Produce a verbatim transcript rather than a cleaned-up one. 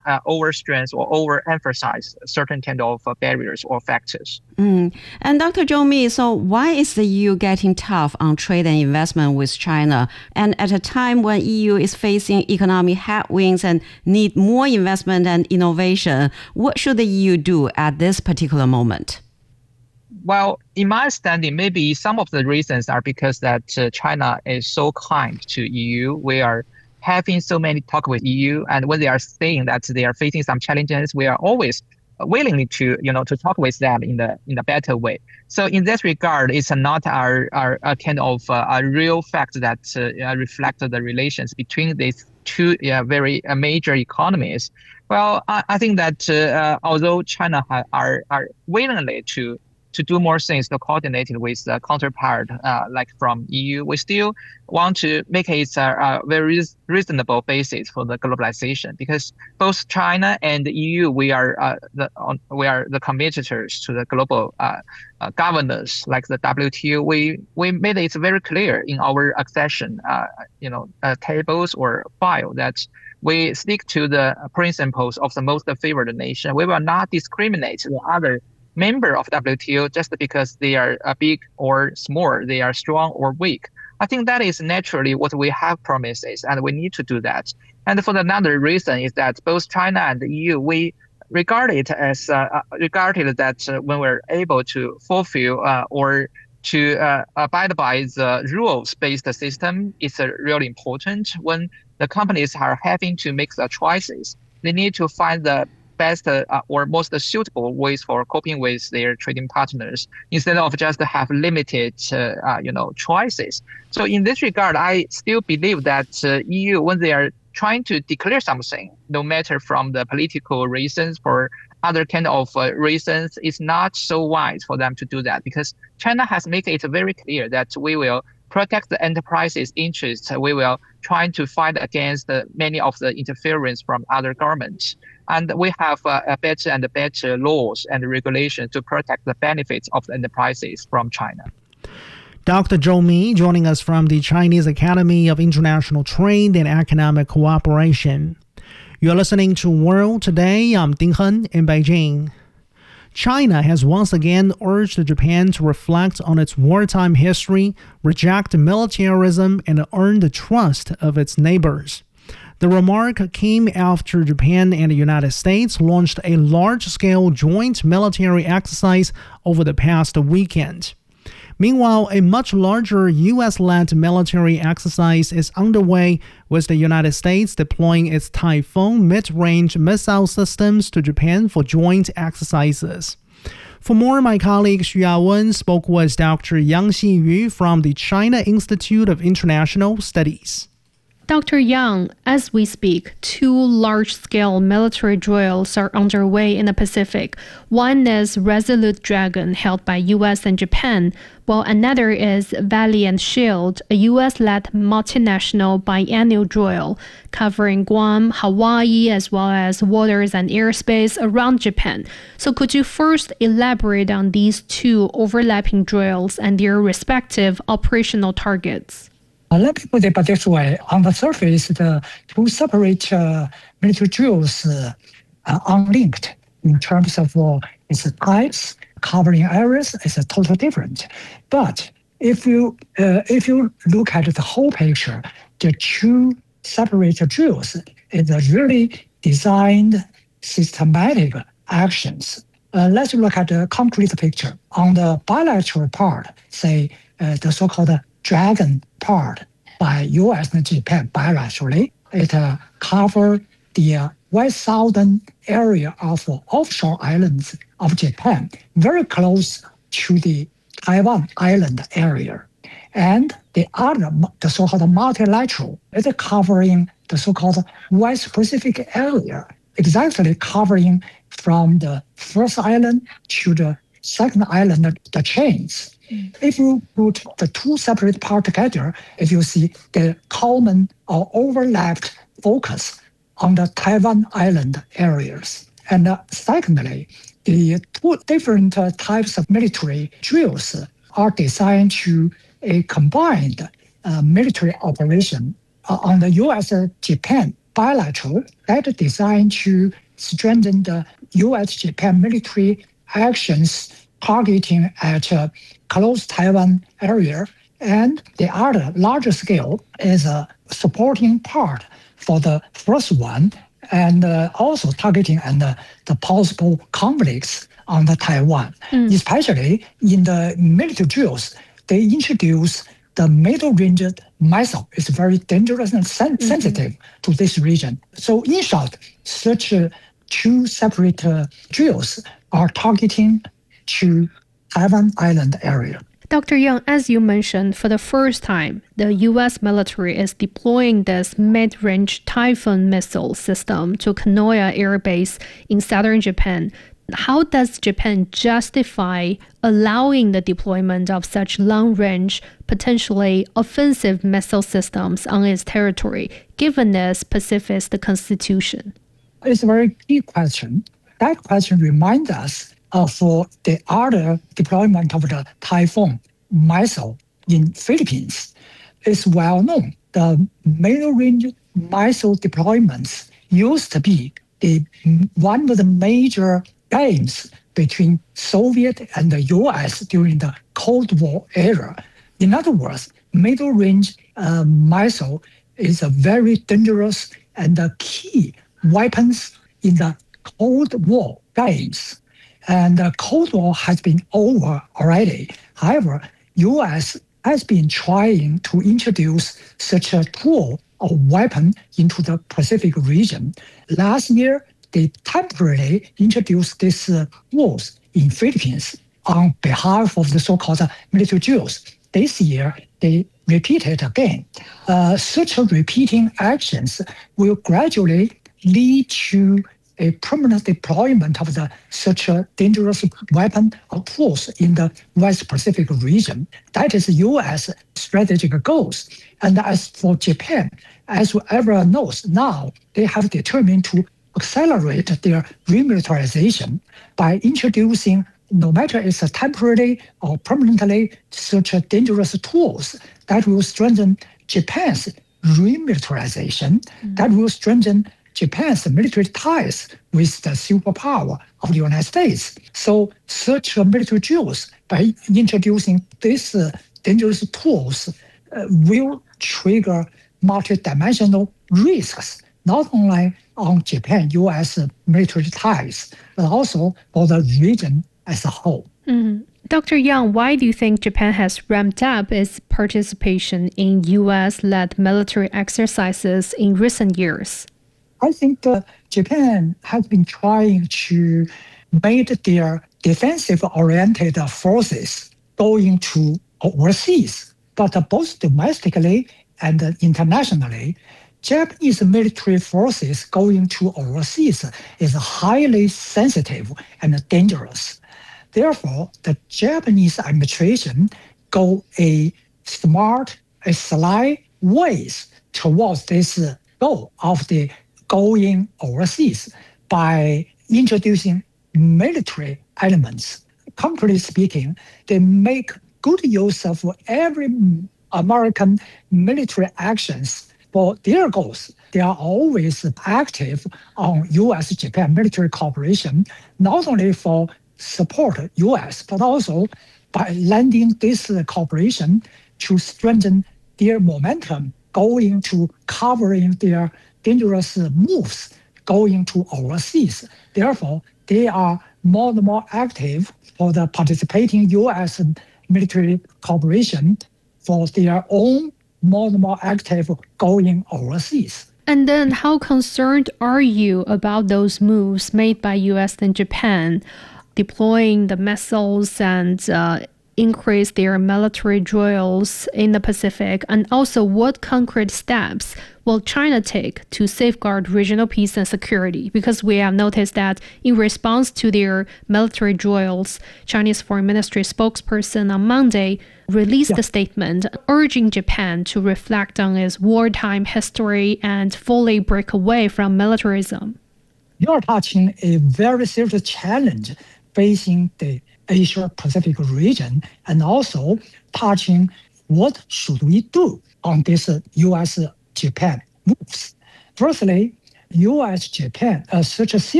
uh, overstrength or overemphasize certain kind of uh, barriers or factors. Mm. And Doctor Zhou Mi, so why is the E U getting tough on trade and investment with China? And at a time when E U is facing economic headwinds and need more investment and innovation, what should the E U do at this particular moment? Well, in my understanding, maybe some of the reasons are because that uh, China is so kind to E U. We are having so many talk with E U, and when they are saying that they are facing some challenges, we are always willing to, you know, to talk with them in the in a better way. So in this regard, it's not our, our a kind of uh, a real fact that uh, reflect the relations between these two uh, very uh, major economies. Well, I, I think that uh, although China ha- are are willingly to to do more things to coordinate it with the counterpart, uh, like from E U, we still want to make it a, a very reasonable basis for the globalization, because both China and the E U, we are uh, the on, we are the competitors to the global uh, uh, governance, like the W T O. We we made it very clear in our accession, uh, you know, uh, tables or file that we stick to the principles of the most favored nation. We will not discriminate the other member of W T O just because they are uh, big or small, they are strong or weak. I think that is naturally what we have promises, and we need to do that. And for another reason is that both China and the E U, we regard it as uh, regarded that uh, when we're able to fulfill uh, or to uh, abide by the rules-based system, it's uh, really important. When the companies are having to make the choices, they need to find the best uh, or most suitable ways for coping with their trading partners instead of just have limited, uh, uh, you know, choices. So in this regard, I still believe that uh, E U, when they are trying to declare something, no matter from the political reasons or other kind of uh, reasons, it's not so wise for them to do that, because China has made it very clear that we will protect the enterprise's interests. We will try to fight against uh, many of the interference from other governments. And we have uh, a better and better laws and regulations to protect the benefits of the enterprises from China. Doctor Zhou Mi joining us from the Chinese Academy of International Trade and Economic Cooperation. You're listening to World Today. I'm Ding Hen in Beijing. China has once again urged Japan to reflect on its wartime history, reject militarism, and earn the trust of its neighbors. The remark came after Japan and the United States launched a large-scale joint military exercise over the past weekend. Meanwhile, a much larger U S-led military exercise is underway, with the United States deploying its Typhoon mid-range missile systems to Japan for joint exercises. For more, my colleague Xu Yawen spoke with Doctor Yang Xiyu from the China Institute of International Studies. Doctor Yang, as we speak, two large-scale military drills are underway in the Pacific. One is Resolute Dragon, held by U S and Japan, while another is Valiant Shield, a U S-led multinational biennial drill covering Guam, Hawaii, as well as waters and airspace around Japan. So could you first elaborate on these two overlapping drills and their respective operational targets? Uh, let me put it this way. On the surface, the two separate uh, military drills uh, are unlinked in terms of uh, its types, covering areas is uh, totally different. But if you uh, if you look at the whole picture, the two separate drills is really designed systematic actions. Uh, let's look at the concrete picture. On the bilateral part, say uh, the so-called Dragon part by U S and Japan bilaterally, it uh, covers the uh, west southern area of uh, offshore islands of Japan, very close to the Taiwan island area. And the other, the so-called multilateral, is covering the so-called West Pacific area, exactly covering from the first island to the second island, the chains. Mm. If you put the two separate parts together, if you see the common or overlapped focus on the Taiwan island areas. And uh, secondly, the two different uh, types of military drills are designed to a combined uh, military operation uh, on the U S Japan bilateral that is designed to strengthen the U S Japan military actions targeting at uh, close Taiwan area. And the other larger scale is a supporting part for the first one, and uh, also targeting and uh, the possible conflicts on the Taiwan, mm. especially in the military drills. They introduce the middle-range missile. It's very dangerous and sen- mm-hmm. sensitive to this region. So in short, such uh, two separate uh, drills are targeting to Taiwan Island area. Doctor Yang, as you mentioned, for the first time, the U S military is deploying this mid-range Typhoon missile system to Kanoya Air Base in southern Japan. How does Japan justify allowing the deployment of such long-range, potentially offensive missile systems on its territory, given this pacifist constitution? It's a very key question. That question reminds us of the other deployment of the Typhoon missile in Philippines. It's well known the middle-range missile deployments used to be the, one of the major games between Soviet and the U S during the Cold War era. In other words, middle-range uh, missile is a very dangerous and a key weapons in the Cold War games. And the Cold War has been over already. However, U S has been trying to introduce such a tool or weapon into the Pacific region. Last year, they temporarily introduced these uh, tools in Philippines on behalf of the so-called military drills. This year, they repeat it again. Uh, such repeating actions will gradually lead to a permanent deployment of the, such a dangerous weapon or tools in the West Pacific region. That is U S strategic goals. And as for Japan, as everyone knows now, they have determined to accelerate their remilitarization by introducing, no matter it's a temporary or permanently, such a dangerous tools that will strengthen Japan's remilitarization, mm-hmm. that will strengthen Japan's military ties with the superpower of the United States. So such military drills, by introducing these uh, dangerous tools, uh, will trigger multidimensional risks, not only on Japan-U S military ties, but also for the region as a whole. Mm-hmm. Doctor Yang, why do you think Japan has ramped up its participation in U S-led military exercises in recent years? I think uh, Japan has been trying to make their defensive-oriented forces going to overseas, but uh, both domestically and uh, internationally, Japanese military forces going to overseas is highly sensitive and dangerous. Therefore, the Japanese administration go a smart, a sly ways towards this goal of the going overseas by introducing military elements. Concretely speaking, they make good use of every American military actions for their goals. They are always active on U S Japan military cooperation, not only for support U S, but also by lending this cooperation to strengthen their momentum going to covering their dangerous moves going to overseas. Therefore, they are more and more active for the participating U S military cooperation for their own more and more active going overseas. And then how concerned are you about those moves made by U S and Japan, deploying the missiles and uh, increase their military drills in the Pacific? And also, what concrete steps will China take to safeguard regional peace and security? Because we have noticed that in response to their military drills, Chinese Foreign Ministry spokesperson on Monday released yeah. a statement urging Japan to reflect on its wartime history and fully break away from militarism. You are touching a very serious challenge facing the Asia-Pacific region, and also touching what should we do on this U S Japan moves. Firstly, U S, Japan, uh, such a